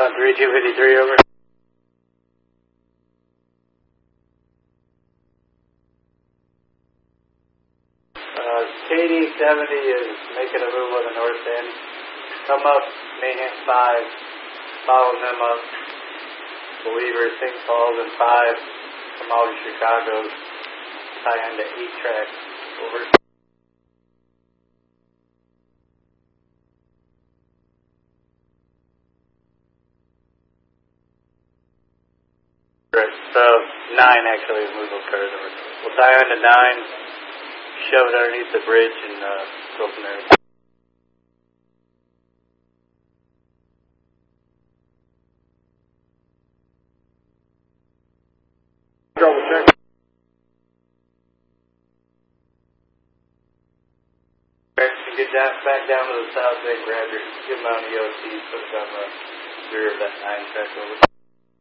3253 over. KD-70 is making a move on the north end. Come up, Mayhem 5, follow them up. Believer, St. Paul's and 5 from out of Chicago. Tie into 8 tracks. Over. Right, so 9 actually is moving those cars over. We'll tie into 9. Shove it underneath the bridge and go from there. Double check. Get that back down to the south, then grab your, get them on the OT, put it on the rear of that 9 track over.